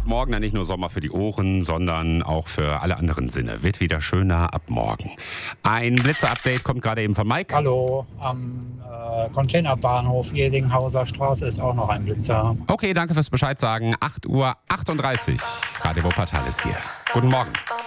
morgen dann nicht nur Sommer für die Ohren, sondern auch für alle anderen Sinne. Wird wieder schöner ab morgen. Ein Blitzer-Update kommt gerade eben von Mike. Hallo, am Containerbahnhof Edinghauser Straße ist auch noch ein Blitzer. Okay, danke fürs Bescheid sagen. 8:38 Uhr. Radio Wuppertal ist hier. Guten Morgen.